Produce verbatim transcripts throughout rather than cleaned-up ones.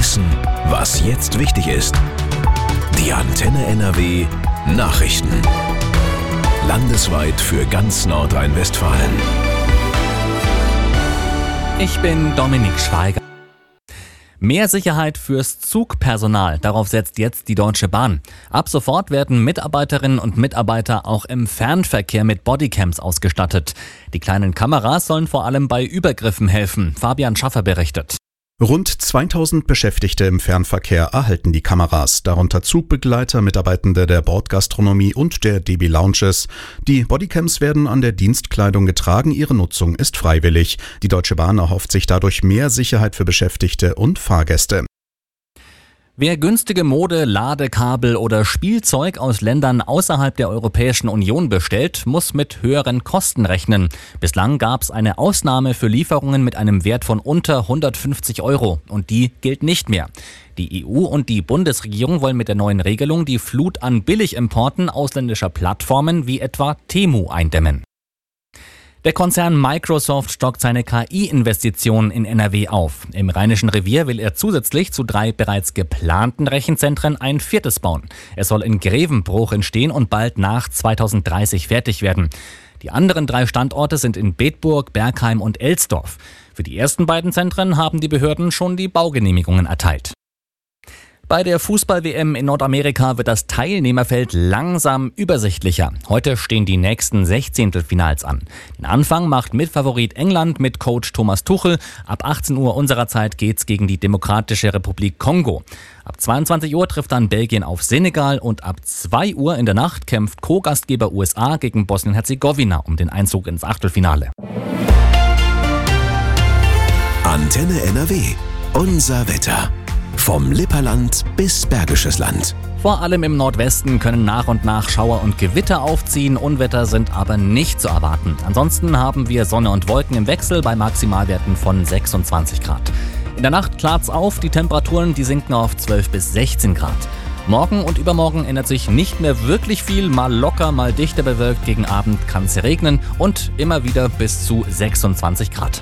wissen, was jetzt wichtig ist. Die Antenne N R W Nachrichten. Landesweit für ganz Nordrhein-Westfalen. Ich bin Dominik Schweiger. Mehr Sicherheit fürs Zugpersonal, darauf setzt jetzt die Deutsche Bahn. Ab sofort werden Mitarbeiterinnen und Mitarbeiter auch im Fernverkehr mit Bodycams ausgestattet. Die kleinen Kameras sollen vor allem bei Übergriffen helfen. Fabian Schaffer berichtet. Rund zweitausend Beschäftigte im Fernverkehr erhalten die Kameras, darunter Zugbegleiter, Mitarbeitende der Bordgastronomie und der D B Lounges. Die Bodycams werden an der Dienstkleidung getragen, ihre Nutzung ist freiwillig. Die Deutsche Bahn erhofft sich dadurch mehr Sicherheit für Beschäftigte und Fahrgäste. Wer günstige Mode, Ladekabel oder Spielzeug aus Ländern außerhalb der Europäischen Union bestellt, muss mit höheren Kosten rechnen. Bislang gab es eine Ausnahme für Lieferungen mit einem Wert von unter hundertfünfzig Euro und die gilt nicht mehr. Die E U und die Bundesregierung wollen mit der neuen Regelung die Flut an Billigimporten ausländischer Plattformen wie etwa Temu eindämmen. Der Konzern Microsoft stockt seine K I-Investitionen in N R W auf. Im Rheinischen Revier will er zusätzlich zu drei bereits geplanten Rechenzentren ein viertes bauen. Es soll in Grevenbruch entstehen und bald nach zweitausenddreißig fertig werden. Die anderen drei Standorte sind in Bedburg, Bergheim und Elsdorf. Für die ersten beiden Zentren haben die Behörden schon die Baugenehmigungen erteilt. Bei der Fußball-W M in Nordamerika wird das Teilnehmerfeld langsam übersichtlicher. Heute stehen die nächsten Sechzehntelfinals an. Den Anfang macht Mitfavorit England mit Coach Thomas Tuchel. Ab achtzehn Uhr unserer Zeit geht's gegen die Demokratische Republik Kongo. Ab zweiundzwanzig Uhr trifft dann Belgien auf Senegal und ab zwei Uhr in der Nacht kämpft Co-Gastgeber U S A gegen Bosnien-Herzegowina um den Einzug ins Achtelfinale. Antenne N R W. Unser Wetter. Vom Lipperland bis Bergisches Land. Vor allem im Nordwesten können nach und nach Schauer und Gewitter aufziehen. Unwetter sind aber nicht zu erwarten. Ansonsten haben wir Sonne und Wolken im Wechsel bei Maximalwerten von sechsundzwanzig Grad. In der Nacht klart's auf, die Temperaturen die sinken auf zwölf bis sechzehn Grad. Morgen und übermorgen ändert sich nicht mehr wirklich viel, mal locker, mal dichter bewölkt. Gegen Abend kann es regnen und immer wieder bis zu sechsundzwanzig Grad.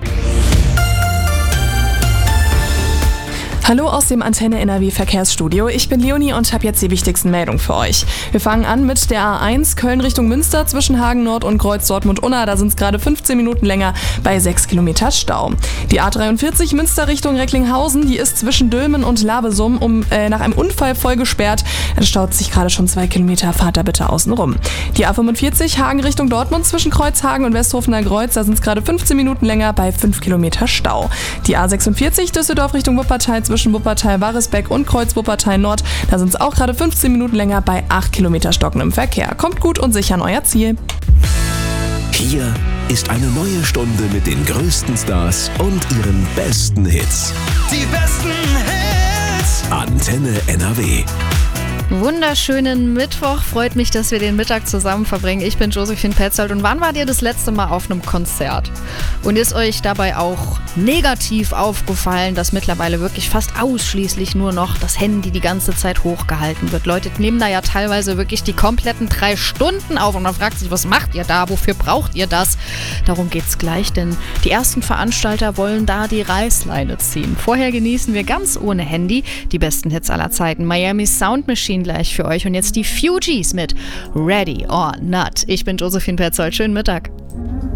Hallo aus dem Antenne N R W Verkehrsstudio. Ich bin Leonie und habe jetzt die wichtigsten Meldungen für euch. Wir fangen an mit der A eins Köln Richtung Münster zwischen Hagen Nord und Kreuz Dortmund-Unna. Da sind es gerade fünfzehn Minuten länger bei sechs Kilometer Stau. Die A dreiundvierzig Münster Richtung Recklinghausen, die ist zwischen Dülmen und Labesum um, äh, nach einem Unfall voll gesperrt. Da staut sich gerade schon zwei Kilometer. Fahrt da bitte außen rum. Die A fünfundvierzig Hagen Richtung Dortmund zwischen Kreuzhagen und Westhofener Kreuz. Da sind es gerade fünfzehn Minuten länger bei fünf Kilometer Stau. Die A sechsundvierzig Düsseldorf Richtung Wuppertal zwischen Wuppertal-Warisbeck und Kreuz-Wuppertal Nord. Da sind es auch gerade fünfzehn Minuten länger bei acht Kilometer stockendem Verkehr. Kommt gut und sicher an euer Ziel. Hier ist eine neue Stunde mit den größten Stars und ihren besten Hits. Die besten Hits. Antenne N R W. Wunderschönen Mittwoch. Freut mich, dass wir den Mittag zusammen verbringen. Ich bin Josephine Petzold. Und wann wart ihr das letzte Mal auf einem Konzert? Und ist euch dabei auch negativ aufgefallen, dass mittlerweile wirklich fast ausschließlich nur noch das Handy die ganze Zeit hochgehalten wird? Leute nehmen da ja teilweise wirklich die kompletten drei Stunden auf und man fragt sich, was macht ihr da? Wofür braucht ihr das? Darum geht's gleich, denn die ersten Veranstalter wollen da die Reißleine ziehen. Vorher genießen wir ganz ohne Handy die besten Hits aller Zeiten. Miami Sound Machine gleich für euch und jetzt die Fugees mit Ready or Not. Ich bin Josephine Petzold. Schönen Mittag.